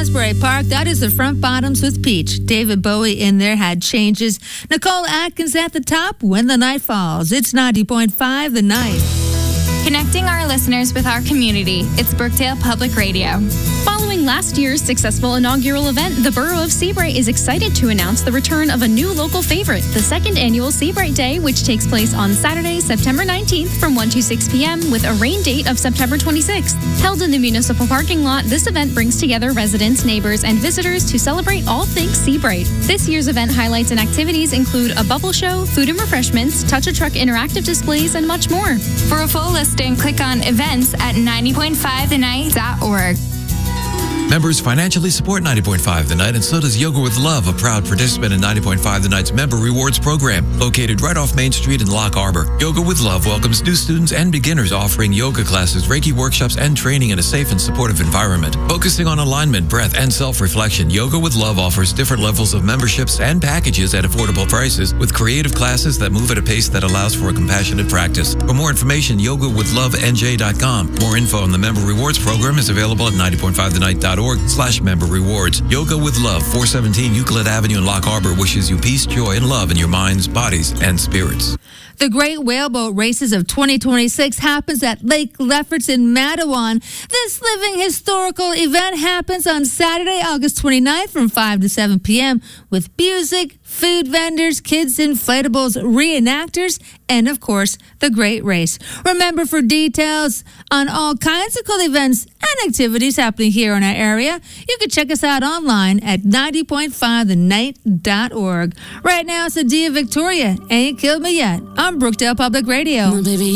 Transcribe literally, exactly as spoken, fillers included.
Asbury Park. That is the Front Bottoms with Peach. David Bowie in there had changes. Nicole Atkins at the top, When the Night Falls. It's ninety point five The Night. Connecting our listeners with our community. It's Brookdale Public Radio. Following last year's successful inaugural event, the Borough of Seabright is excited to announce the return of a new local favorite, the second annual Seabright Day, which takes place on Saturday, September nineteenth from one to six p.m. with a rain date of September twenty-sixth. Held in the municipal parking lot, this event brings together residents, neighbors, and visitors to celebrate all things Seabright. This year's event highlights and activities include a bubble show, food and refreshments, touch-a-truck interactive displays, and much more. For a full listing, click on events at ninety point five the night dot org. Members financially support ninety point five The Night, and so does Yoga with Love, a proud participant in ninety point five The Night's Member Rewards program, located right off Main Street in Lock Harbor. Yoga with Love welcomes new students and beginners, offering yoga classes, Reiki workshops, and training in a safe and supportive environment. Focusing on alignment, breath, and self-reflection, Yoga with Love offers different levels of memberships and packages at affordable prices, with creative classes that move at a pace that allows for a compassionate practice. For more information, yoga with love n j dot com. More info on the Member Rewards program is available at ninety point five the night dot org slash member rewards. Yoga with Love, four seventeen Euclid Avenue in Lock Harbor, wishes you peace, joy, and love in your minds, bodies, and spirits. The Great Whaleboat Races of twenty twenty-six happens at Lake Lefferts in Matawan. This living historical event happens on Saturday, August twenty-ninth from five to seven p.m. with music, food vendors, kids inflatables, reenactors, and, of course, the Great Race. Remember, for details on all kinds of cool events and activities happening here in our area, you can check us out online at ninety point five the night dot org. Right now, it's Adia Victoria. Ain't Killed Me Yet on Brookdale Public Radio.